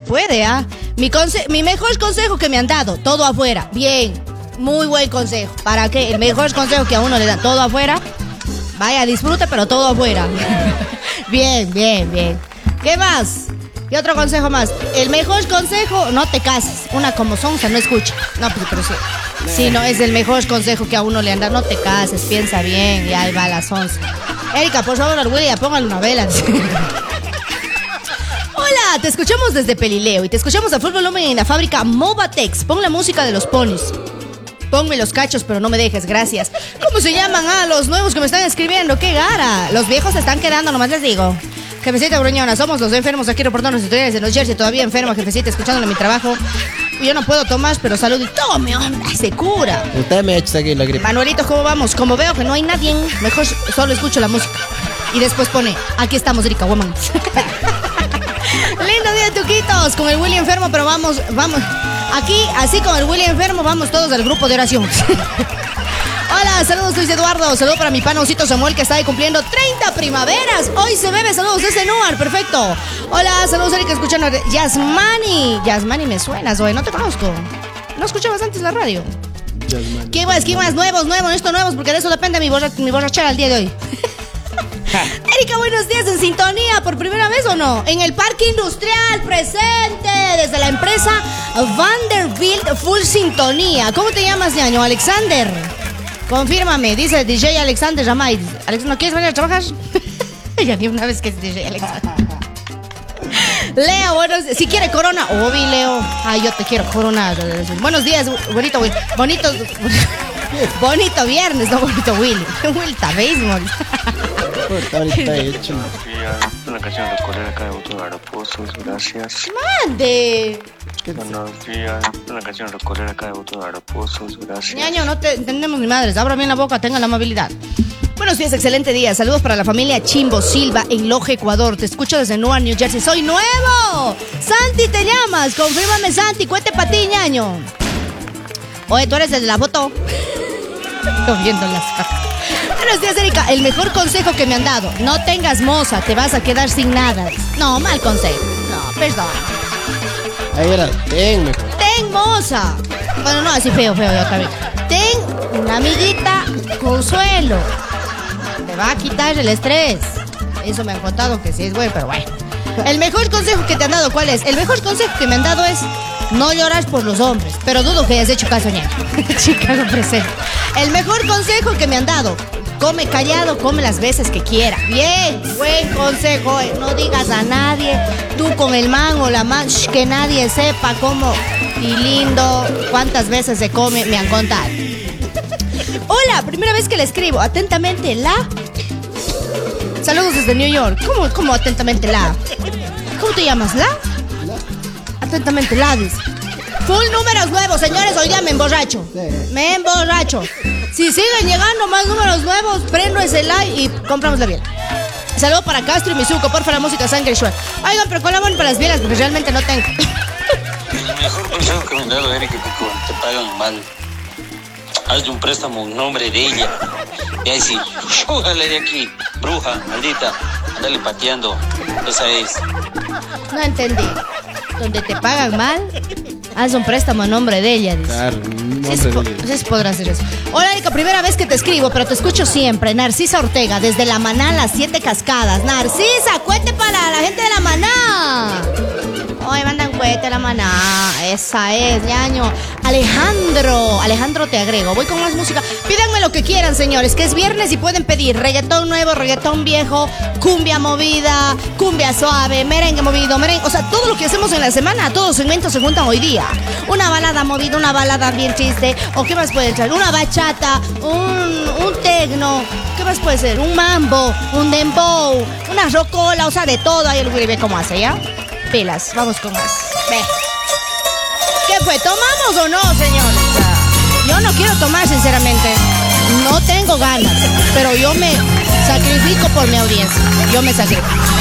puede, ¿ah? Mi mejor consejo que me han dado, todo afuera. Bien, muy buen consejo. ¿Para qué? El mejor consejo que a uno le dan, todo afuera. Vaya, disfrute, pero todo afuera. Bien. ¿Qué más? ¿Qué otro consejo más? El mejor consejo, no te cases. Una como sonsa no escucha. No, pero sí. Sí, no, es el mejor consejo que a uno le han dado. No te cases, piensa bien, y ahí va la sonsa. Erika, por favor, William, póngale una vela. Hola, te escuchamos desde Pelileo y te escuchamos a full volumen en la fábrica Movatex. Pon la música de los ponis. Ponme los cachos, pero no me dejes, gracias. ¿Cómo se llaman los nuevos que me están escribiendo? ¡Qué gara! Los viejos se están quedando, nomás les digo. Jefecita Bruñona, somos los enfermos aquí reportando los estudiantes de New Jersey. Todavía enferma, jefecita, escuchándole mi trabajo. Yo no puedo tomar, pero salud y tome, hombre, se cura. Usted me ha hecho seguir la gripe. Manuelito, ¿cómo vamos? Como veo que no hay nadie, mejor solo escucho la música. Y después pone, aquí estamos, Erika Woman. Lindo día, Tuquitos, con el Willy enfermo, pero vamos. Aquí, así con el Willy enfermo, vamos todos al grupo de oración. Hola, saludos, Luis Eduardo. Saludo para mi panoncito Samuel, que está ahí cumpliendo 30 primaveras. Hoy se bebe, saludos desde Nuar, perfecto. Hola, saludos, Erika, escuchando Yasmani. Yasmani, me suenas, güey, no te conozco. ¿No escuchabas antes la radio? Yasmani. ¿Qué más? Nuevos, porque de eso depende mi borrachera el día de hoy. Erika, buenos días, en sintonía, ¿por primera vez o no? En el Parque Industrial, presente, desde la empresa Vanderbilt, full sintonía. ¿Cómo te llamas, ñaño? Alexander. Confírmame, dice DJ Alexander Ramay. Alex, ¿no quieres venir a trabajar? Ya ni una vez que es DJ Alexander. Leo, buenos días. Si quiere corona, Obi, Leo. Ay, yo te quiero corona. Buenos días, bonito viernes, no bonito Willy. Vuelta béisbol. Ahorita hecho. Una canción recorrer acá de Auto Araposos, gracias. ¡Mande! Buenos días, una canción recorrer acá de Auto Araposos, gracias. Ñaño, no te entendemos ni madres. Abra bien la boca, tenga la amabilidad. Buenos días, excelente día. Saludos para la familia Chimbo Silva en Loja, Ecuador. Te escucho desde Newark, New Jersey. ¡Soy nuevo! Santi, ¿te llamas? Confírmame, Santi. Cuente para ti, ñaño. Oye, ¿tú eres el de la foto? Estoy viendo las caras. Buenos días, Erika. El mejor consejo que me han dado. No tengas moza, te vas a quedar sin nada. No, mal consejo. No, perdón. Ahí era, ten mejor. Ten moza. Bueno, no, así feo, yo también. Ten una amiguita consuelo. Te va a quitar el estrés. Eso me han contado que sí es bueno, pero bueno. El mejor consejo que te han dado, ¿cuál es? El mejor consejo que me han dado es no llorar por los hombres. Pero dudo que hayas hecho caso, ñaño. Chicago presente. El mejor consejo que me han dado: come callado, come las veces que quiera. Bien, buen consejo. No digas a nadie, tú con el man o la man, que nadie sepa cómo y lindo, cuántas veces se come, me han contado. Hola, primera vez que le escribo. Atentamente, la. Saludos desde New York. ¿Cómo atentamente la? ¿Cómo te llamas, la? Atentamente, la, dice. Full números nuevos, señores, hoy día me emborracho. Sí. Me emborracho. Si siguen llegando más números nuevos, prendo ese like y compramos la biela. Saludos para Castro y Mizuko, porfa, la música Sangre Shua. Oigan, pero colaboren para las bielas porque realmente no tengo. El mejor consejo que me han dado, Erika, que cuando te pagan mal, hazle un préstamo en nombre de ella. Y ahí sí, chúgale de aquí, bruja, maldita, andale pateando. Esa es. No entendí. Donde te pagan mal, haz un préstamo a nombre de ella, dice. Claro, sí podrá hacer eso. Hola, Erika, primera vez que te escribo, pero te escucho siempre. Narcisa Ortega, desde La Maná, Las 7 Cascadas. Narcisa, cuente para la gente de La Maná. Hoy mandan cuete a La Maná. Esa es, ñaño. Alejandro, te agrego. Voy con más música. Pídanme lo que quieran, señores, que es viernes y pueden pedir reggaetón nuevo, reggaetón viejo, cumbia movida, cumbia suave, merengue movido, merengue. O sea, todo lo que hacemos en la semana, todos los segmentos se juntan hoy día. Una balada movida, una balada bien chiste. ¿O qué más puede ser? Una bachata, un tecno. ¿Qué más puede ser? Un mambo, un dembow, una rocola, o sea, de todo. Ahí el güey ve cómo hace, ¿ya? Pilas, vamos con más. Ve. ¿Qué fue? ¿Tomamos o no, señores? Yo no quiero tomar, sinceramente. No tengo ganas, pero yo me sacrifico por mi audiencia. Yo me sacrifico.